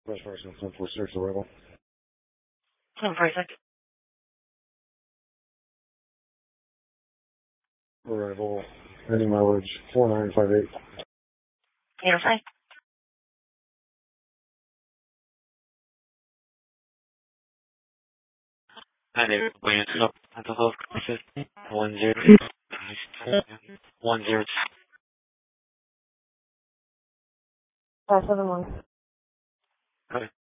Best person, 1046 arrival. 1046. Arrival, heading mileage 4958. 805. Hi there, Wayne. Mental health crisis 10. 10. 571. Okay.